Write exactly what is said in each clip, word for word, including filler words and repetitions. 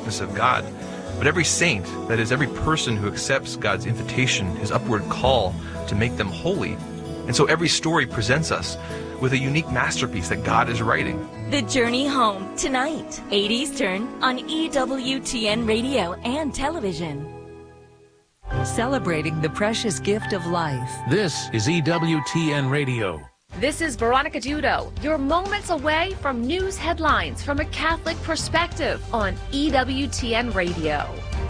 likeness of God, but every saint, that is, every person who accepts God's invitation, his upward call to make them holy. And so every story presents us with a unique masterpiece that God is writing. The Journey Home, tonight, eight Eastern, on E W T N Radio and Television. Celebrating the precious gift of life. This is E W T N Radio. This is Veronica Dudo. You're moments away from news headlines from a Catholic perspective on E W T N Radio.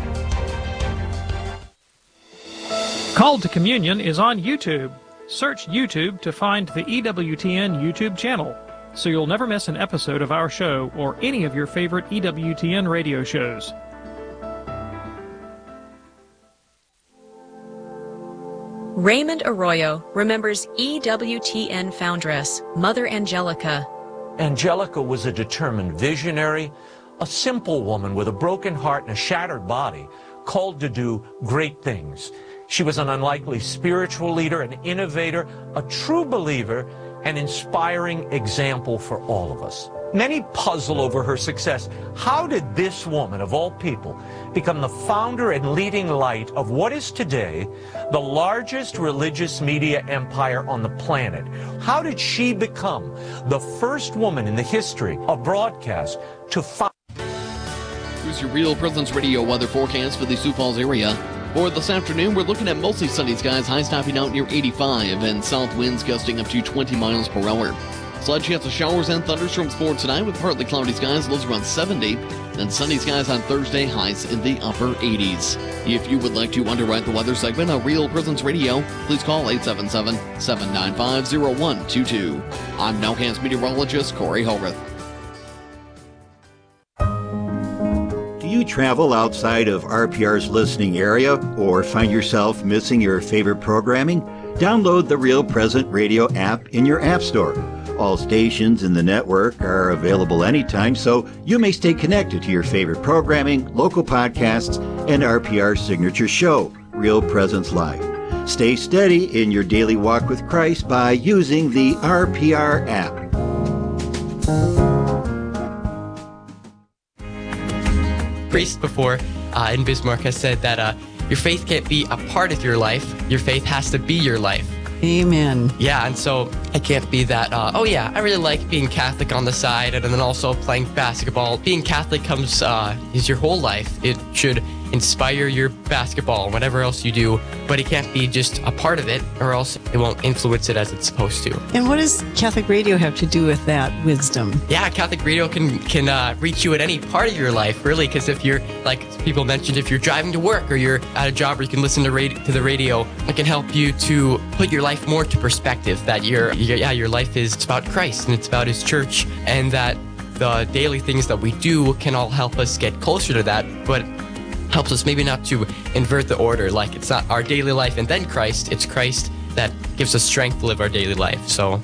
Called to Communion is on YouTube. Search YouTube to find the E W T N YouTube channel, so you'll never miss an episode of our show or any of your favorite E W T N radio shows. Raymond Arroyo remembers E W T N foundress, Mother Angelica. Angelica was a determined visionary, a simple woman with a broken heart and a shattered body, called to do great things. She was an unlikely spiritual leader, an innovator, a true believer, an inspiring example for all of us. Many puzzle over her success. How did this woman, of all people, become the founder and leading light of what is today the largest religious media empire on the planet? How did she become the first woman in the history of broadcast to found? Here's your Real Presence Radio weather forecast for the Sioux Falls area. For this afternoon, we're looking at mostly sunny skies, highs topping out near eighty-five, and south winds gusting up to twenty miles per hour. Slight chance of showers and thunderstorms for tonight with partly cloudy skies, lows around seventy, and sunny skies on Thursday, highs in the upper eighties. If you would like to underwrite the weather segment on Real Presence Radio, please call eight seven seven, seven nine five, zero one two two. I'm Nowcast meteorologist Corey Holrith. Do you travel outside of R P R's listening area or find yourself missing your favorite programming? Download the Real Present Radio app in your app store. All stations in the network are available anytime, so you may stay connected to your favorite programming, local podcasts, and R P R's signature show, Real Presence Live. Stay steady in your daily walk with Christ by using the R P R app. Priest before uh, in Bismarck has said that uh, your faith can't be a part of your life. Your faith has to be your life. Amen. Yeah, and so it can't be that, uh, oh yeah, I really like being Catholic on the side and then also playing basketball. Being Catholic comes, uh, is your whole life. It should inspire your basketball, whatever else you do, but it can't be just a part of it or else it won't influence it as it's supposed to. And what does Catholic radio have to do with that wisdom? Yeah, Catholic radio can, can uh, reach you at any part of your life, really, because if you're, like people mentioned, if you're driving to work or you're at a job where you can listen to, radio, to the radio, it can help you to put your life more to perspective, that your, your, yeah, your life is about Christ and it's about His church, and that the daily things that we do can all help us get closer to that, but helps us maybe not to invert the order, like it's not our daily life and then Christ, it's Christ that gives us strength to live our daily life. So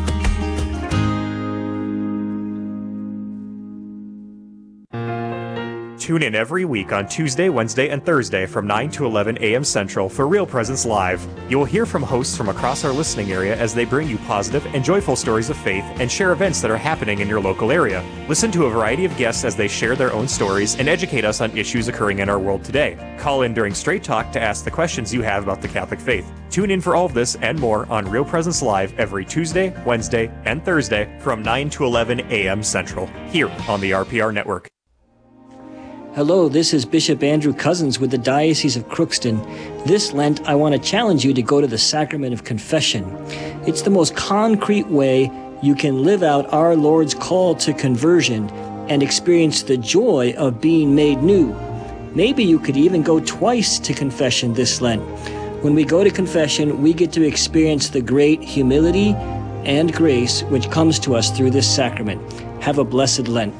Tune in every week on Tuesday, Wednesday, and Thursday from nine to eleven a.m. Central for Real Presence Live. You will hear from hosts from across our listening area as they bring you positive and joyful stories of faith and share events that are happening in your local area. Listen to a variety of guests as they share their own stories and educate us on issues occurring in our world today. Call in during Straight Talk to ask the questions you have about the Catholic faith. Tune in for all of this and more on Real Presence Live every Tuesday, Wednesday, and Thursday from nine to eleven a.m. Central, here on the R P R Network. Hello, this is Bishop Andrew Cousins with the Diocese of Crookston. This Lent, I want to challenge you to go to the Sacrament of Confession. It's the most concrete way you can live out our Lord's call to conversion and experience the joy of being made new. Maybe you could even go twice to confession this Lent. When we go to confession, we get to experience the great humility and grace which comes to us through this sacrament. Have a blessed Lent.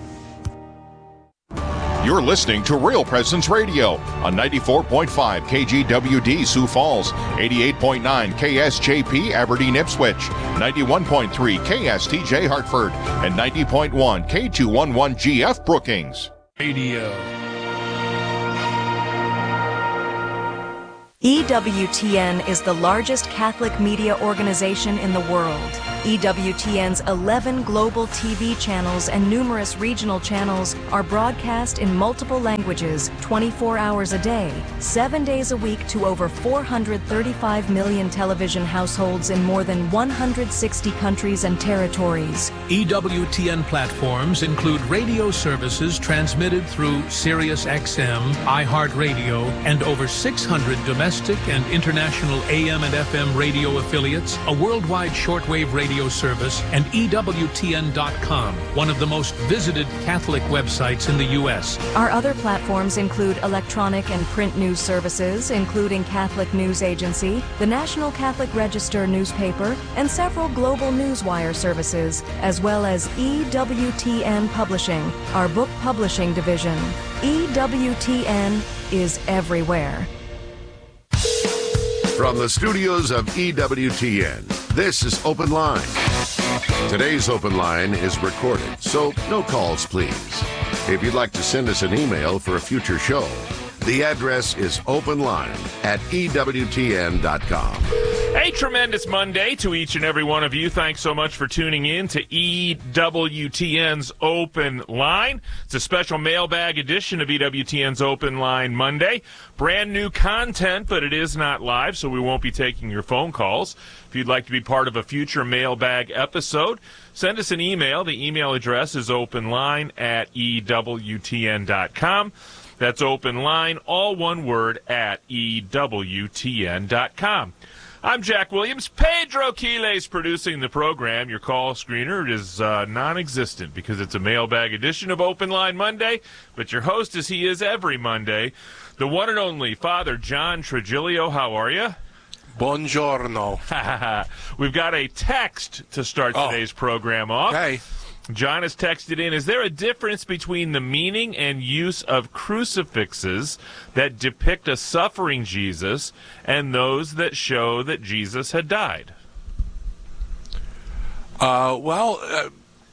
You're listening to Real Presence Radio on ninety-four point five K G W D Sioux Falls, eighty-eight point nine K S J P Aberdeen Ipswich, ninety-one point three K S T J Hartford, and ninety point one K two eleven G F Brookings. Radio. E W T N is the largest Catholic media organization in the world. E W T N's eleven global T V channels and numerous regional channels are broadcast in multiple languages twenty-four hours a day, seven days a week to over four hundred thirty-five million television households in more than one hundred sixty countries and territories. E W T N platforms include radio services transmitted through Sirius X M, iHeartRadio, and over six hundred domestic and international A M and F M radio affiliates, a worldwide shortwave radio service, and E W T N dot com, one of the most visited Catholic websites in the U S. Our other platforms include electronic and print news services, including Catholic News Agency, the National Catholic Register newspaper, and several global newswire services, as well as E W T N Publishing, our book publishing division. E W T N is everywhere. From the studios of E W T N, this is Open Line. Today's Open Line is recorded, so no calls, please. If you'd like to send us an email for a future show, the address is openline at E W T N dot com. A tremendous Monday to each and every one of you. Thanks so much for tuning in to E W T N's Open Line. It's a special mailbag edition of E W T N's Open Line Monday. Brand new content, but it is not live, so we won't be taking your phone calls. If you'd like to be part of a future mailbag episode, send us an email. The email address is openline at E W T N dot com. That's open line, all one word, at E W T N dot com. I'm Jack Williams. Pedro Quiles producing the program. Your call screener is uh, non-existent because it's a mailbag edition of Open Line Monday, but your host, as he is every Monday, the one and only Father John Trigilio. How are you? Buongiorno. We've got a text to start oh. today's program off. Hey. John has texted in, is there a difference between the meaning and use of crucifixes that depict a suffering Jesus and those that show that Jesus had died? Uh, well, uh,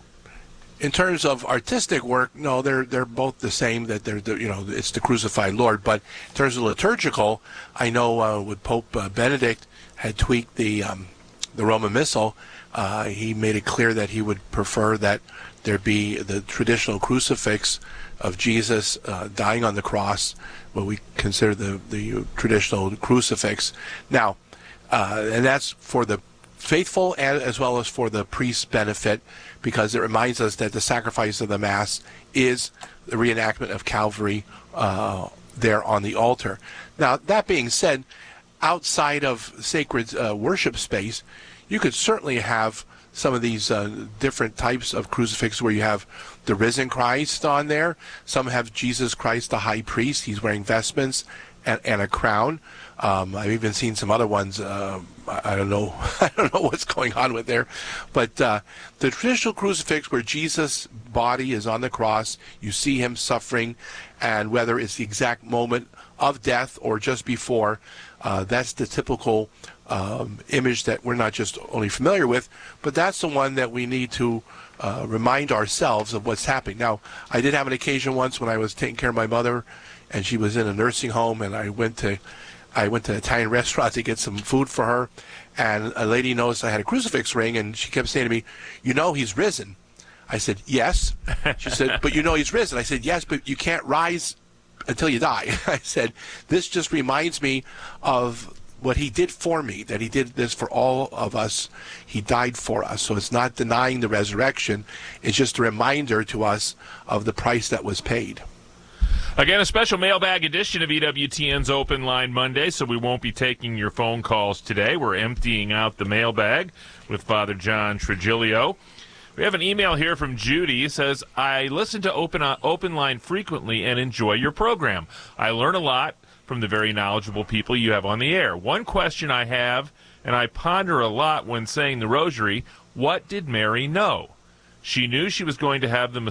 in terms of artistic work, no, they're they're both the same. That they're the, you know it's the crucified Lord. But in terms of liturgical, I know uh, with Pope uh, Benedict had tweaked the um, the Roman Missal. Uh, he made it clear that he would prefer that there be the traditional crucifix of Jesus uh, dying on the cross, what we consider the, the traditional crucifix. Now, uh, and that's for the faithful and as well as for the priest's benefit, because it reminds us that the sacrifice of the Mass is the reenactment of Calvary uh, there on the altar. Now, that being said, outside of sacred uh, worship space, you could certainly have some of these uh, different types of crucifix where you have the risen Christ on there. Some have Jesus Christ, the high priest. He's wearing vestments and, and a crown. Um, I've even seen some other ones. Uh, I, I don't know. I don't know what's going on with there. But uh, the traditional crucifix where Jesus' body is on the cross, you see him suffering, and whether it's the exact moment of death or just before, uh, that's the typical Um, image that we're not just only familiar with, but that's the one that we need to uh, remind ourselves of what's happening. Now, I did have an occasion once when I was taking care of my mother, and she was in a nursing home, and I went to I went to an Italian restaurant to get some food for her, and a lady noticed I had a crucifix ring, and she kept saying to me, "You know, he's risen." I said, "Yes." She said, "But you know he's risen." I said, "Yes, but you can't rise until you die." I said, "This just reminds me of what he did for me, that he did this for all of us. He died for us." So it's not denying the resurrection. It's just a reminder to us of the price that was paid. Again, a special mailbag edition of E W T N's Open Line Monday, so we won't be taking your phone calls today. We're emptying out the mailbag with Father John Trigilio. We have an email here from Judy. It says, I listen to Open, uh, Open Line frequently and enjoy your program. I learn a lot from the very knowledgeable people you have on the air. One question I have, and I ponder a lot when saying the rosary, what did Mary know? She knew she was going to have the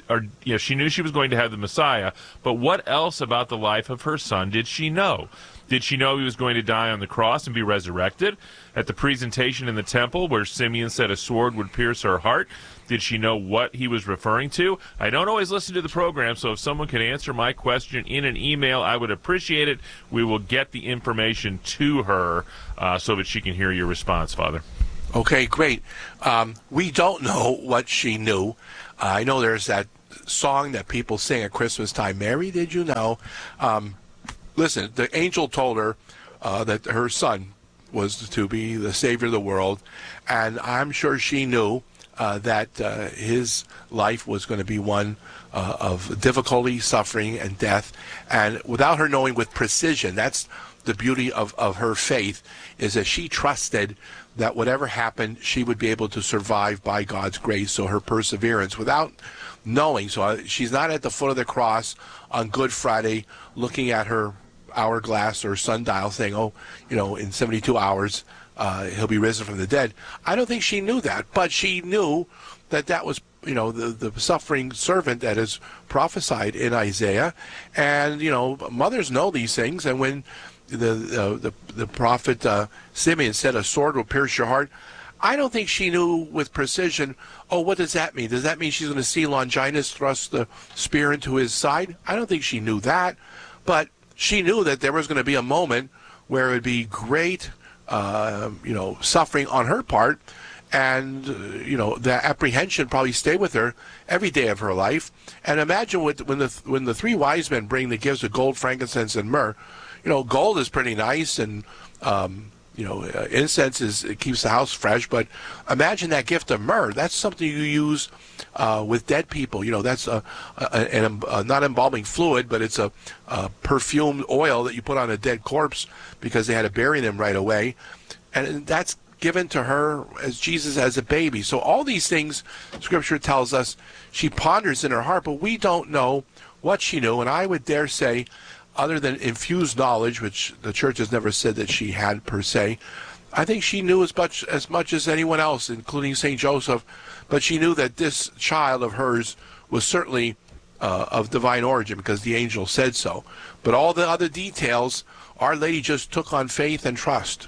or you know, she knew she was going to have the Messiah, but what else about the life of her son did she know? Did she know he was going to die on the cross and be resurrected? At the presentation in the temple where Simeon said a sword would pierce her heart, did she know what he was referring to? I don't always listen to the program, so if someone could answer my question in an email, I would appreciate it. We will get the information to her uh, so that she can hear your response, Father. Okay, great. Um, we don't know what she knew. Uh, I know there's that song that people sing at Christmas time, Mary, did you know? Um, listen, the angel told her uh, that her son was to be the Savior of the world, and I'm sure she knew uh, that uh, his life was going to be one uh, of difficulty, suffering, and death. And without her knowing with precision, that's the beauty of, of her faith, is that she trusted that whatever happened, she would be able to survive by God's grace. So her perseverance, without knowing, so she's not at the foot of the cross on Good Friday looking at her hourglass or sundial saying, oh, you know, in seventy-two hours, uh, he'll be risen from the dead. I don't think she knew that, but she knew that that was, you know, the, the suffering servant that is prophesied in Isaiah. And, you know, mothers know these things. And when the uh, the, the prophet uh, Simeon said a sword will pierce your heart, I don't think she knew with precision, oh, what does that mean? Does that mean she's going to see Longinus thrust the spear into his side? I don't think she knew that. But she knew that there was going to be a moment where it would be great, uh, you know, suffering on her part, and, uh, you know, the apprehension probably stayed with her every day of her life. And imagine what, when the when the three wise men bring the gifts of gold, frankincense, and myrrh. You know, gold is pretty nice, and um, you know, uh, incense is it keeps the house fresh. But imagine that gift of myrrh. That's something you use uh, with dead people. You know, that's a, a, a, a not embalming fluid, but it's a, a perfumed oil that you put on a dead corpse because they had to bury them right away, and that's given to her as Jesus as a baby. So all these things, Scripture tells us, she ponders in her heart, but we don't know what she knew. And I would dare say, other than infused knowledge, which the church has never said that she had per se, I think she knew as much as much as anyone else, including Saint Joseph. But she knew that this child of hers was certainly uh, of divine origin because the angel said so. But all the other details, Our Lady just took on faith and trust.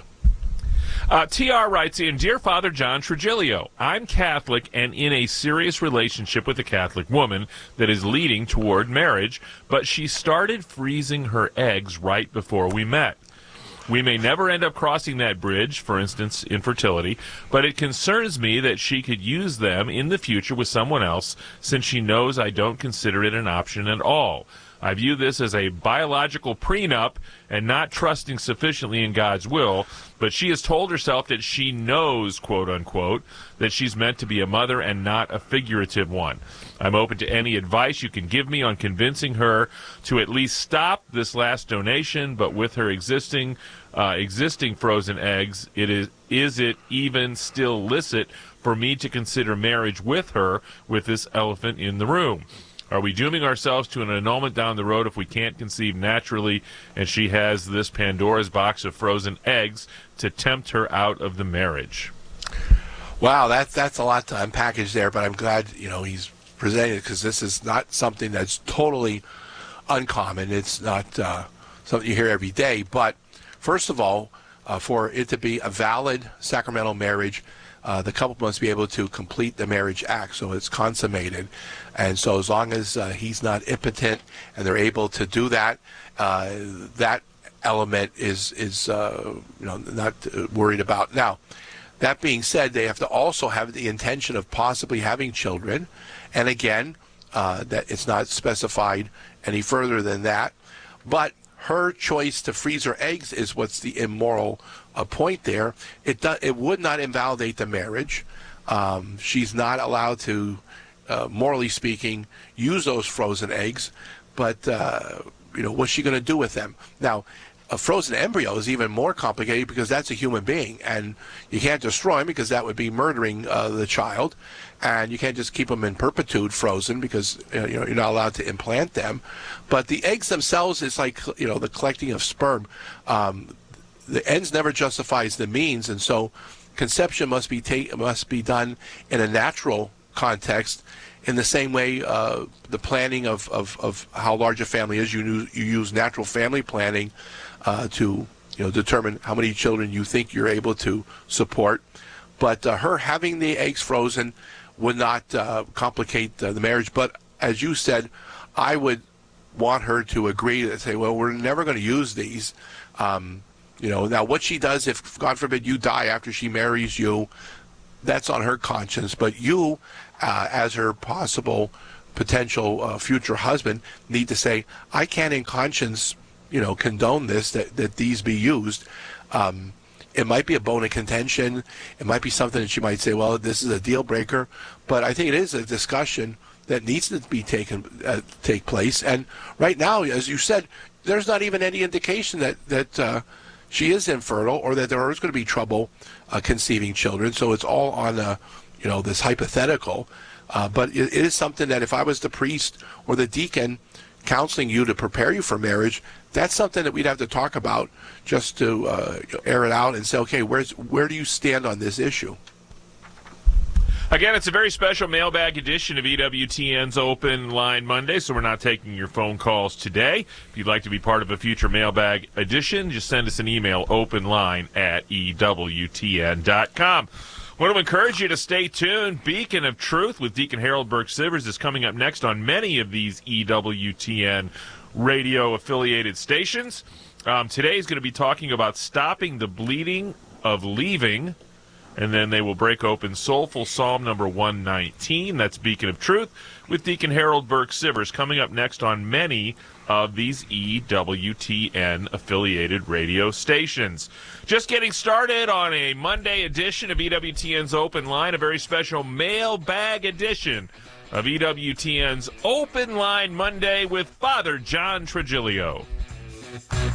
Uh, T R writes in, Dear Father John Trigilio, I'm Catholic and in a serious relationship with a Catholic woman that is leading toward marriage, but she started freezing her eggs right before we met. We may never end up crossing that bridge, for instance, infertility, but it concerns me that she could use them in the future with someone else since she knows I don't consider it an option at all. I view this as a biological prenup and not trusting sufficiently in God's will, but she has told herself that she knows, quote unquote, that she's meant to be a mother and not a figurative one. I'm open to any advice you can give me on convincing her to at least stop this last donation, but with her existing uh, existing frozen eggs, it is is it even still licit for me to consider marriage with her with this elephant in the room? Are we dooming ourselves to an annulment down the road if we can't conceive naturally and she has this Pandora's box of frozen eggs to tempt her out of the marriage? Wow, that, that's a lot to unpackage there, but I'm glad, you know, he's presenting it because this is not something that's totally uncommon. It's not uh, something you hear every day. But first of all, uh, for it to be a valid sacramental marriage, Uh, the couple must be able to complete the marriage act, so it's consummated. And so as long as uh, he's not impotent and they're able to do that, uh, that element is, is uh, you know, not worried about. Now, that being said, they have to also have the intention of possibly having children. And again, uh, that it's not specified any further than that. But her choice to freeze her eggs is what's the immoral uh, point there. It do, it would not invalidate the marriage. Um, she's not allowed to, uh, morally speaking, use those frozen eggs. But uh, you know, what's she going to do with them? Now, a frozen embryo is even more complicated because that's a human being, and you can't destroy him because that would be murdering uh, the child, and you can't just keep them in perpetuity frozen because uh, you know you're not allowed to implant them. But the eggs themselves is like, you know, the collecting of sperm. Um, the ends never justifies the means, and so conception must be ta- must be done in a natural context. in the same way, uh, the planning of, of, of how large a family is, you, use, you use natural family planning uh, to you know determine how many children you think you're able to support. But uh, her having the eggs frozen would not uh, complicate uh, the marriage. But as you said, I would want her to agree to say, well, we're never going to use these. Um, you know, now what she does if, God forbid, you die after she marries you, that's on her conscience. But you, uh, as her possible potential uh, future husband, need to say, I can't in conscience, you know, condone this, that, that these be used. Um, it might be a bone of contention. It might be something that she might say, well, this is a deal breaker. But I think it is a discussion that needs to be taken, uh, take place. And right now, as you said, there's not even any indication that, that uh, she is infertile or that there is going to be trouble uh, conceiving children. So it's all on, uh, you know, this hypothetical. Uh, but it, it is something that if I was the priest or the deacon counseling you to prepare you for marriage, that's something that we'd have to talk about just to uh, air it out and say, okay, where's where do you stand on this issue? Again, it's a very special mailbag edition of E W T N's Open Line Monday, so we're not taking your phone calls today. If you'd like to be part of a future mailbag edition, just send us an email, openline at E W T N dot com. I want to encourage you to stay tuned. Beacon of Truth with Deacon Harold Burke-Sivers is coming up next on many of these E W T N radio-affiliated stations. Um, today is going to be talking about stopping the bleeding of leaving, and then they will break open Soulful Psalm number one nineteen. That's Beacon of Truth with Deacon Harold Burke-Sivers coming up next on many of these E W T N-affiliated radio stations. Just getting started on a Monday edition of E W T N's Open Line, a very special mailbag edition of E W T N's Open Line Monday with Father John Trigilio.